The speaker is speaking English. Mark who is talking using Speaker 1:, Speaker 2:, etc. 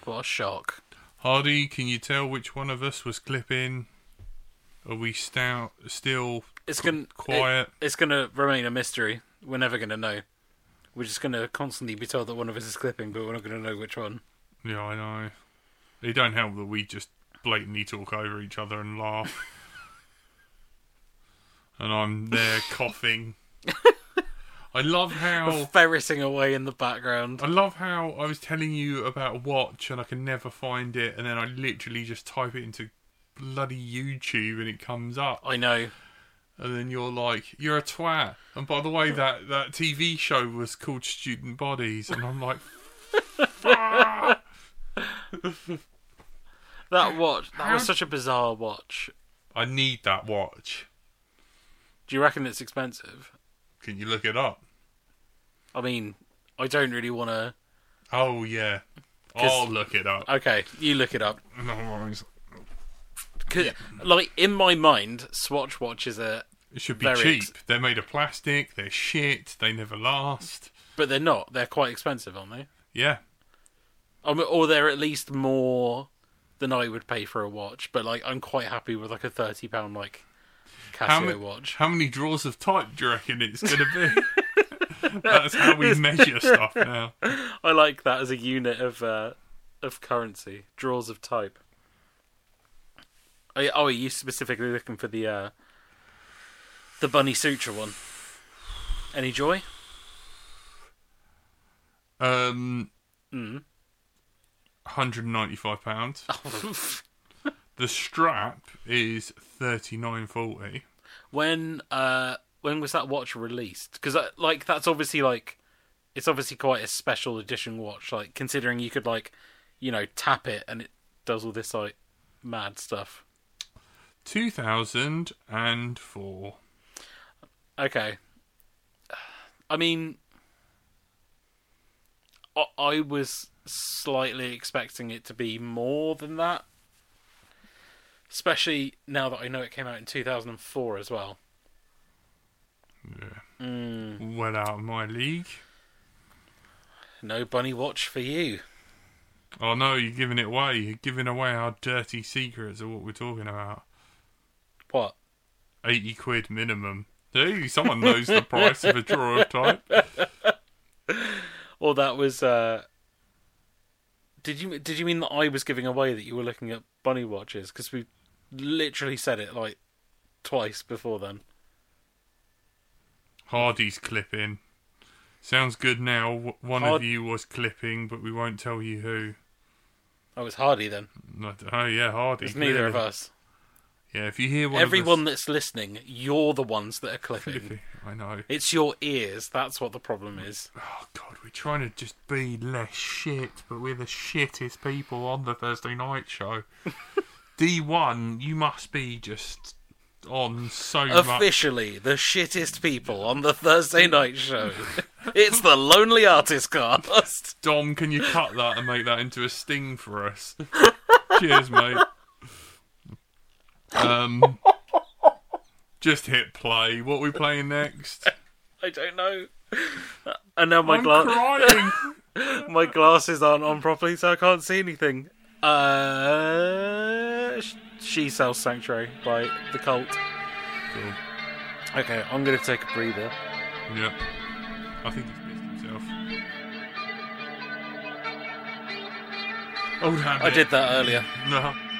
Speaker 1: What a shock.
Speaker 2: Hardy, can you tell which one of us was clipping? Are we still quiet?
Speaker 1: It's going to remain a mystery. We're never going to know. We're just going to constantly be told that one of us is clipping, but we're not going to know which one.
Speaker 2: Yeah, I know. It don't help that we just blatantly talk over each other and laugh. And I'm there coughing. I love how...
Speaker 1: ferreting away in the background.
Speaker 2: I love how I was telling you about a watch and I can never find it, and then I literally just type it into bloody YouTube and it comes up.
Speaker 1: I know.
Speaker 2: And then you're like, you're a twat. And by the way, that TV show was called Student Bodies. And I'm like, fuck.
Speaker 1: That watch, that was such a bizarre watch.
Speaker 2: I need that watch.
Speaker 1: Do you reckon it's expensive?
Speaker 2: Can you look it up?
Speaker 1: I mean, I don't really want to...
Speaker 2: Oh, yeah. I'll look it up.
Speaker 1: Okay, you look it up.
Speaker 2: No worries.
Speaker 1: Yeah. Like, in my mind, Swatch watches are...
Speaker 2: It should be cheap. They're made of plastic, they're shit, they never last.
Speaker 1: But they're not. They're quite expensive, aren't they?
Speaker 2: Yeah.
Speaker 1: Or they're at least more than I would pay for a watch. But, like, I'm quite happy with, like, a £30, like, Casio watch.
Speaker 2: How many drawers of type do you reckon it's going to be? That's how we measure stuff now.
Speaker 1: I like that as a unit of currency. Drawers of type. Are you specifically looking for the Bunny Suture one? Any joy?
Speaker 2: £195. The strap is $39.40.
Speaker 1: When was that watch released? Because that's obviously it's obviously quite a special edition watch. Like, considering you could tap it and it does all this like mad stuff.
Speaker 2: 2004.
Speaker 1: Okay. I mean, I was slightly expecting it to be more than that. Especially now that I know it came out in 2004 as well.
Speaker 2: Yeah. Well out of my league.
Speaker 1: No bunny watch for you.
Speaker 2: Oh no, you're giving it away. You're giving away our dirty secrets of what we're talking about.
Speaker 1: What?
Speaker 2: 80 quid minimum. Hey, someone knows the price of a drawer of type.
Speaker 1: Or that was... Did you mean that I was giving away that you were looking at bunny watches? Because we literally said it like twice before then.
Speaker 2: Hardy's clipping. Sounds good now. One of you was clipping, but we won't tell you who.
Speaker 1: Oh, it's Hardy then.
Speaker 2: Oh yeah, Hardy.
Speaker 1: It's neither of us.
Speaker 2: Yeah, if you hear
Speaker 1: everyone that's listening, you're the ones that are clipping.
Speaker 2: I know.
Speaker 1: It's your ears. That's what the problem is.
Speaker 2: Oh God, we're trying to just be less shit, but we're the shittest people on the Thursday night show. D1, you must be just on so much.
Speaker 1: Officially, the shittest people on the Thursday night show. It's the Lonely Artist Cast.
Speaker 2: Dom, can you cut that and make that into a sting for us? Cheers, mate. Just hit play. What are we playing next?
Speaker 1: I don't know. And now
Speaker 2: I'm crying.
Speaker 1: my glasses aren't on properly, so I can't see anything. She Sells Sanctuary by The Cult.
Speaker 2: Cool.
Speaker 1: Okay, I'm going to take a breather.
Speaker 2: Yeah. I think he's pissed himself. Old habit.
Speaker 1: I did that earlier.
Speaker 2: No.